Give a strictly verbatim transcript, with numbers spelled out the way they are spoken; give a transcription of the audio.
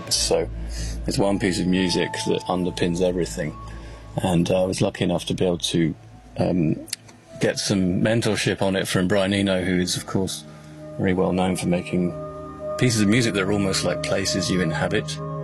So it's one piece of music that underpins everything. And uh, I was lucky enough to be able to um, get some mentorship on it from Brian Eno, who is, of course, very well known for making pieces of music that are almost like places you inhabit.